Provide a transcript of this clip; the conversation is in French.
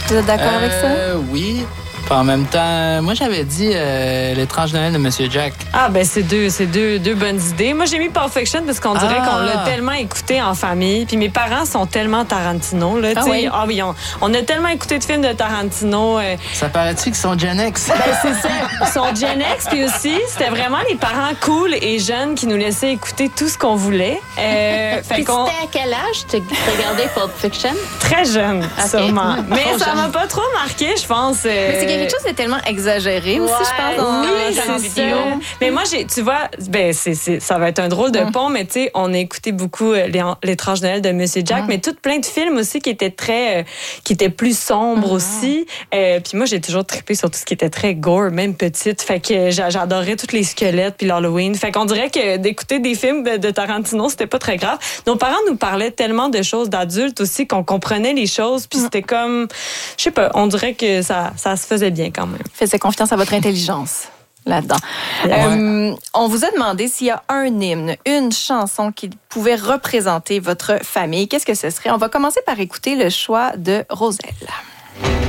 Vous êtes d'accord avec ça? Oui. Puis en même temps, moi, j'avais dit L'étrange Noël de Monsieur Jack. Ah, ben c'est deux bonnes idées. Moi, j'ai mis Pulp Fiction parce qu'on dirait qu'on l'a tellement écouté en famille. Puis mes parents sont tellement Tarantino. Là, oui? Ah oui, on a tellement écouté de films de Tarantino. Ça paraît-tu qu'ils sont Gen X? Ben, c'est ça. Ils sont Gen X. Puis aussi, c'était vraiment les parents cool et jeunes qui nous laissaient écouter tout ce qu'on voulait. Puis c'était à quel âge tu regardais Pulp Fiction? Très jeune, sûrement. Mais Trop ça jeune. m'a pas trop marqué, je pense. Mais c'est quelque chose de tellement exagéré aussi, je pense, dans Oui, la c'est vidéo. ça. Mais moi, tu vois, ça va être un drôle de pont, mais tu sais, on a écouté beaucoup L'étrange Noël de Monsieur Jack, mais tout plein de films aussi qui étaient plus sombres aussi. Puis moi, j'ai toujours trippé sur tout ce qui était très gore, même petite. Fait que j'adorais tous les squelettes puis l'Halloween. Fait qu'on dirait que d'écouter des films de Tarantino, c'était pas très grave. Nos parents nous parlaient tellement de choses d'adultes aussi qu'on comprenait les choses, puis c'était comme, je sais pas, on dirait que ça se faisait bien quand même. Faisait confiance à votre intelligence là-dedans. On vous a demandé s'il y a un hymne, une chanson qui pouvait représenter votre famille. Qu'est-ce que ce serait? On va commencer par écouter le choix de Roselle.